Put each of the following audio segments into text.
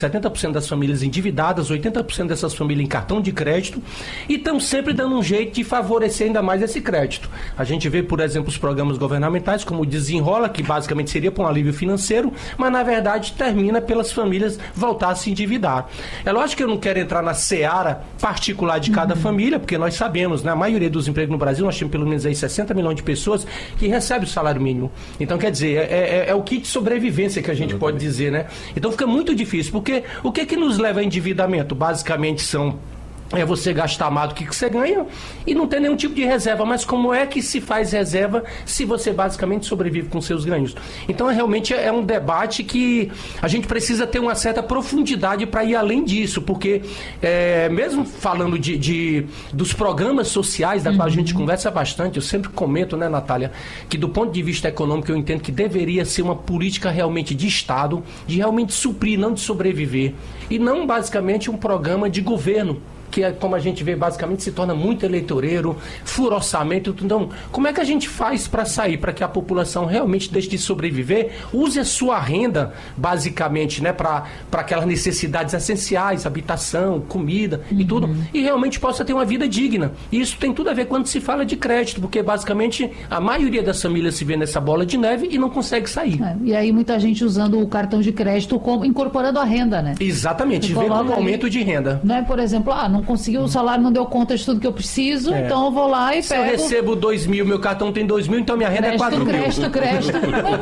70% das famílias endividadas, 80% dessas famílias em cartão de crédito, e estão sempre dando um jeito de favorecer ainda mais esse crédito. A gente vê, por exemplo, os programas governamentais, como o Desenrola, que basicamente seria para um alívio financeiro, mas na verdade termina pelas famílias voltar a se endividar. É lógico que eu não quero entrar na seara particular de cada família, porque nós sabemos, né, a maioria dos empregos no Brasil, nós temos pelo menos aí 60 milhões de pessoas que recebem o salário mínimo. Então, quer dizer, é o kit de sobrevivência que a gente pode dizer, né? Então fica muito difícil, porque o que nos leva a endividamento? Basicamente é você gastar mais do que você ganha e não ter nenhum tipo de reserva. Mas como é que se faz reserva se você basicamente sobrevive com seus ganhos? Então realmente é um debate que a gente precisa ter uma certa profundidade para ir além disso, porque mesmo falando dos programas sociais, da qual a gente conversa bastante, eu sempre comento, né, Natália, que do ponto de vista econômico eu entendo que deveria ser uma política realmente de Estado, de realmente suprir, não de sobreviver, e não basicamente um programa de governo, que é, como a gente vê, basicamente se torna muito eleitoreiro, fura orçamento. Então, como é que a gente faz para sair, para que a população realmente deixe de sobreviver, use a sua renda, basicamente, né, para aquelas necessidades essenciais, habitação, comida e tudo, e realmente possa ter uma vida digna. E isso tem tudo a ver quando se fala de crédito, porque basicamente a maioria das famílias se vê nessa bola de neve e não consegue sair. E aí muita gente usando o cartão de crédito incorporando a renda, né? Exatamente, vê como aumento de renda. Né? Por exemplo, não conseguiu o salário, não deu conta de tudo que eu preciso, então eu vou lá e se pego... Se eu recebo 2 mil, meu cartão tem 2 mil, então minha renda é 4 mil. Crédito.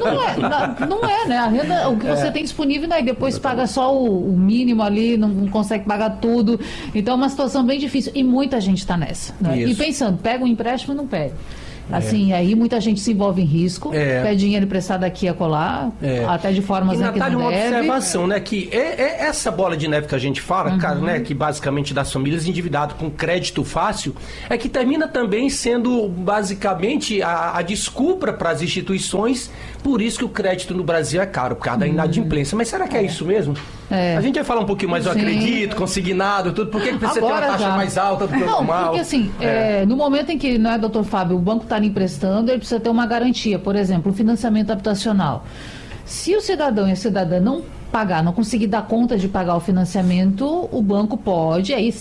Mas não é, né? A renda, o que você tem disponível, né? E depois paga só o mínimo ali, não consegue pagar tudo. Então é uma situação bem difícil. E muita gente está nessa. Né? E pensando, pega um empréstimo ou não pega? Assim, aí muita gente se envolve em risco, pede dinheiro emprestado aqui e acolá, até de formas, né, que não deve. Uma observação, né, que essa bola de neve que a gente fala, cara, né, que basicamente das famílias endividadas com crédito fácil, é que termina também sendo basicamente a desculpa para as instituições, por isso que o crédito no Brasil é caro, por causa da inadimplência. Mas será que é isso mesmo? A gente vai falar um pouquinho mais, eu acredito, consignado, tudo. Por que precisa ter uma taxa mais alta do que o normal? Porque assim, no momento em que, não é, doutor Fábio, o banco está emprestando, ele precisa ter uma garantia, por exemplo, o financiamento habitacional. Se o cidadão e a cidadã não pagar, não conseguir dar conta de pagar o financiamento, o banco pode, aí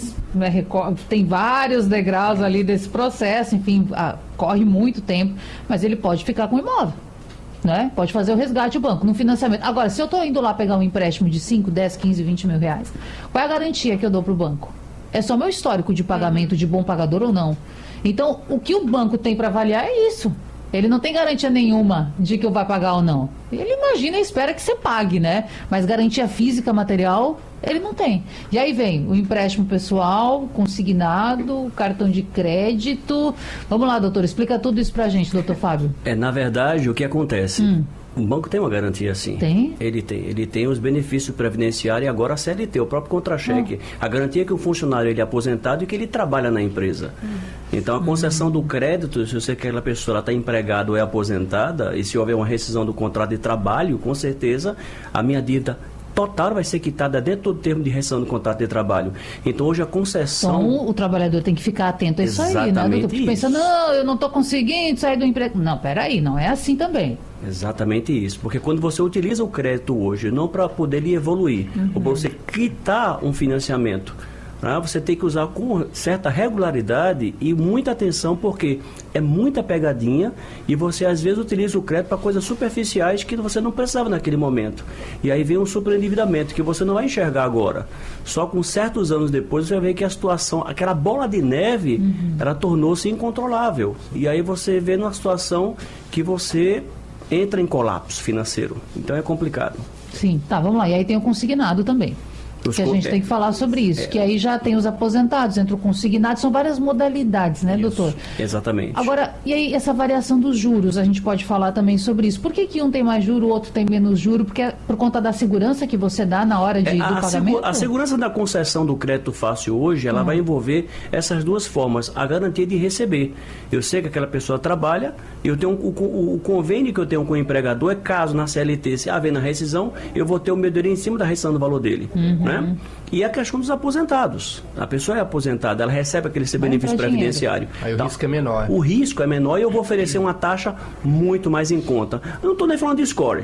tem vários degraus ali desse processo, enfim, corre muito tempo, mas ele pode ficar com o imóvel. Né? Pode fazer o resgate do banco no financiamento. Agora, se eu estou indo lá pegar um empréstimo de 5, 10, 15, 20 mil reais, qual é a garantia que eu dou para o banco? É só meu histórico de pagamento de bom pagador ou não? Então, o que o banco tem para avaliar é isso. Ele não tem garantia nenhuma de que eu vou pagar ou não. Ele imagina e espera que você pague, né? Mas garantia física, material, ele não tem. E aí vem o empréstimo pessoal, consignado, cartão de crédito. Vamos lá, doutor, explica tudo isso pra gente, doutor Fábio. Na verdade, o que acontece? O banco tem uma garantia, sim. Tem? Ele tem os benefícios previdenciários e agora a CLT, o próprio contra-cheque. A garantia é que o funcionário ele é aposentado e que ele trabalha na empresa. Então, a concessão do crédito, se você quer que a pessoa está empregada ou é aposentada, e se houver uma rescisão do contrato de trabalho, com certeza a minha dívida total vai ser quitada dentro do termo de rescisão do contrato de trabalho. Então, hoje a concessão... Então, o trabalhador tem que ficar atento a isso aí, né? Porque pensa, não, eu não estou conseguindo sair do emprego. Não, peraí, não é assim também. Exatamente isso, porque quando você utiliza o crédito hoje, não para poder evoluir, ou para você quitar um financiamento, você tem que usar com certa regularidade e muita atenção, porque é muita pegadinha e você às vezes utiliza o crédito para coisas superficiais que você não precisava naquele momento. E aí vem um superendividamento que você não vai enxergar agora. Só com certos anos depois você vai ver que a situação, aquela bola de neve, ela tornou-se incontrolável. E aí você vê numa situação que você entra em colapso financeiro. Então é complicado. Sim, tá, vamos lá. E aí tem o consignado também. Que a gente tem que falar sobre isso, que aí já tem os aposentados, entre o consignado, são várias modalidades, né, doutor? Exatamente. Agora, e aí essa variação dos juros, a gente pode falar também sobre isso. Por que um tem mais juro, o outro tem menos juro? Porque é por conta da segurança que você dá na hora do pagamento? A segurança da concessão do crédito fácil hoje, ela vai envolver essas duas formas, a garantia de receber. Eu sei que aquela pessoa trabalha, eu tenho o convênio que eu tenho com o empregador é caso na CLT, se haver na rescisão, eu vou ter o meu dinheiro em cima da rescisão do valor dele. Né? E a questão dos aposentados. A pessoa é aposentada, ela recebe aquele seu benefício previdenciário. Aí o risco é menor. O risco é menor e eu vou oferecer uma taxa muito mais em conta. Eu não estou nem falando de score.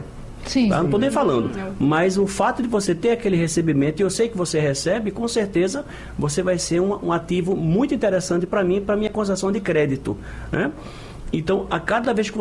Sim. Tá? Não estou nem falando. Mas o fato de você ter aquele recebimento, e eu sei que você recebe, com certeza você vai ser um ativo muito interessante para mim, para minha concessão de crédito. Né? Então, a cada vez que